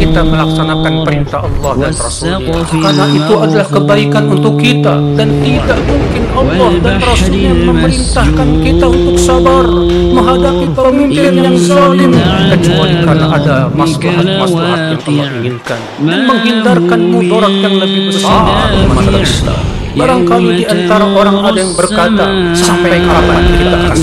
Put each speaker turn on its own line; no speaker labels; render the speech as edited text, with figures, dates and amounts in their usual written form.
kita melaksanakan perintah Allah dan Rasul-Nya, karena itu adalah kebaikan untuk kita, dan tidak mungkin Allah dan Rasul-Nya memerintahkan kita untuk sabar menghadapi pemimpin yang zalim kecuali karena ada maslahat-maslahat yang Allah inginkan dan menghindarkan mudarat yang lebih besar di masa kita. Barangkali di antara orang ada yang berkata, sampai kapan kita akan